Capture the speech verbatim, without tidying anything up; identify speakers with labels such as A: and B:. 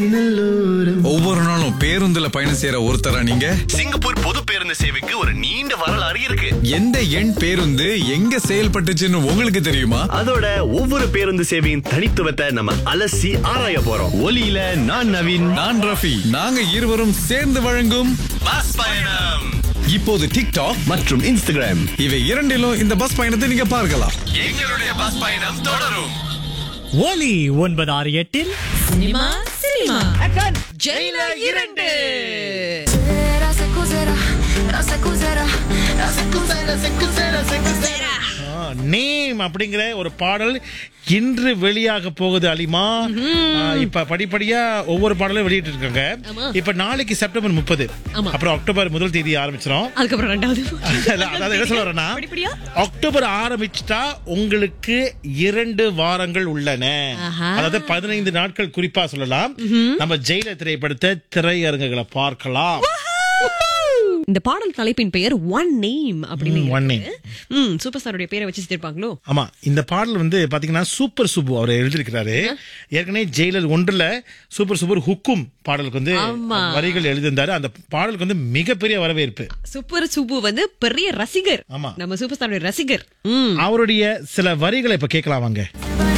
A: ஒவ்வொரு நாளும் பேருந்துல பயணம் செய்யற ஒருத்தரா நீங்க?
B: சிங்கப்பூர் பொது பேருந்து சேவைக்கு ஒரு நீண்ட வரலாறு இருக்கு.
A: எந்த எண் பேருந்து எங்க செயல்பட்டுச்சுன்னு உங்களுக்கு தெரியுமா?
B: அதோட ஒவ்வொரு பேருந்து சேவையின் தனித்துவத்தை நம்ம அலசி ஆராய போறோம். ஒலியில நான் நவீன்,
A: நான் ரஃபி. நாங்க இருவரும் சேர்ந்து வழங்கும்
B: பஸ் பயணம்.
A: இப்போது டிக்டாக்
B: மற்றும் இன்ஸ்டாகிராம்
A: இவை இரண்டிலும் இந்த பஸ் பயணத்தை நீங்க பார்க்கலாம்.
B: எங்களுடைய பஸ் பயணம் தொடரும்.
C: ஒலி ஒன்பது ஆறு எட்டில்
D: சினிமா சினிமா
E: ஜெயிலர் இரண்டு.
C: நேம் அப்படிங்கிற ஒரு பாடல் இன்று வெளியாக போகுது அலிமா. இப்ப படிப்படியா ஒவ்வொரு பாடலும் வெளியிட்டு இருக்காங்க. இப்ப நாளைக்கு செப்டம்பர் முப்பது, அப்புறம் அக்டோபர் முதல் தேதி ஆரம்பிச்சிடும்.
D: அதுக்கப்புறம் ரெண்டாவது
C: அதாவது என்ன சொல்ல வரேன்னா, அக்டோபர் ஆரம்பிச்சுட்டா உங்களுக்கு இரண்டு வாரங்கள் உள்ளன. அதாவது பதினைந்து நாட்கள் குறிப்பா சொல்லலாம். நம்ம ஜெயிலர் திரைப்படத்தை திரையரங்குகளை பார்க்கலாம்.
D: இந்த பாடல் தலைப்பின் பெயர் ஒன் நேம் அப்படின்னு
C: ஒன் நேம்.
D: ம் சூப்பர் ஸ்டாருடைய பேரை வச்சு வச்சிருப்பாங்களோ?
C: ஆமா, இந்த பாடல் வந்து பாத்தீங்கன்னா சூப்பர் சுப்பு அவர் எழுதியிருக்கிறாரு. ஏற்கனவே ஜெயிலர் ஒன்றுல சூப்பர் சூப்பர் ஹுக்கும் பாடலுக்கு வந்து வரிகள் எழுதியிருந்தாரு. அந்த பாடலுக்கு வந்து மிகப்பெரிய வரவேற்பு.
D: சூப்பர் சுப்பு வந்து பெரிய ரசிகர்.
C: ஆமா,
D: நம்ம சூப்பர் ஸ்டாருடைய ரசிகர்.
C: அவருடைய சில வரிகளை இப்ப கேட்கலாம் வாங்க.